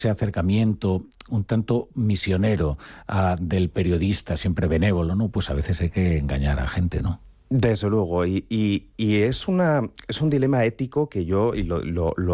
ese acercamiento un tanto misionero del periodista, siempre benévolo, ¿no? Pues a veces hay que engañar a gente, ¿no? Desde luego, y es un dilema ético que yo lo